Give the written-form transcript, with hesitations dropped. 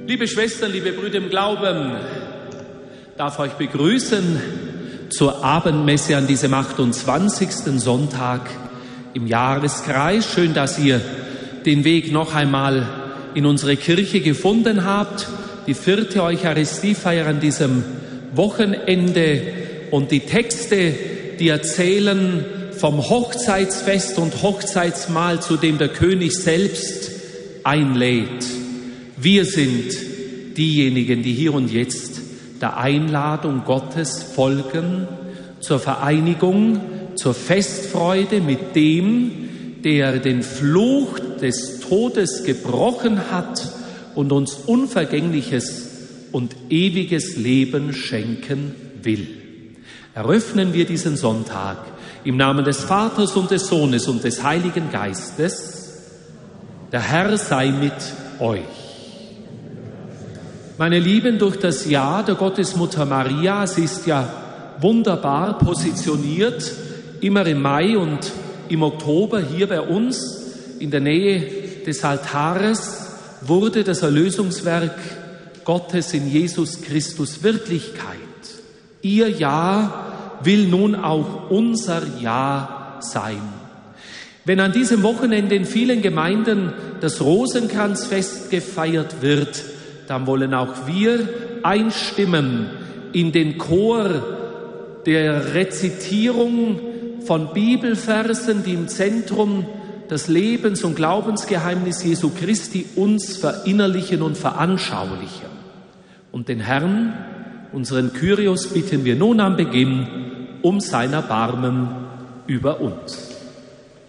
Liebe Schwestern, liebe Brüder im Glauben, darf euch begrüßen zur Abendmesse an diesem 28. Sonntag im Jahreskreis. Schön, dass ihr den Weg noch einmal in unsere Kirche gefunden habt. Die 4. Eucharistiefeier an diesem Wochenende und die Texte, die erzählen vom Hochzeitsfest und Hochzeitsmahl, zu dem der König selbst einlädt. Wir sind diejenigen, die hier und jetzt der Einladung Gottes folgen zur Vereinigung, zur Festfreude mit dem, der den Fluch des Todes gebrochen hat und uns unvergängliches und ewiges Leben schenken will. Eröffnen wir diesen Sonntag im Namen des Vaters und des Sohnes und des Heiligen Geistes. Der Herr sei mit euch. Meine Lieben, durch das Jahr der Gottesmutter Maria, sie ist ja wunderbar positioniert, immer im Mai und im Oktober hier bei uns in der Nähe des Altares wurde das Erlösungswerk Gottes in Jesus Christus Wirklichkeit. Ihr Ja will nun auch unser Ja sein. Wenn an diesem Wochenende in vielen Gemeinden das Rosenkranzfest gefeiert wird, dann wollen auch wir einstimmen in den Chor der Rezitierung von Bibelversen, die im Zentrum das Lebens- und Glaubensgeheimnis Jesu Christi uns verinnerlichen und veranschaulichen. Und den Herrn, unseren Kyrios, bitten wir nun am Beginn um sein Erbarmen über uns.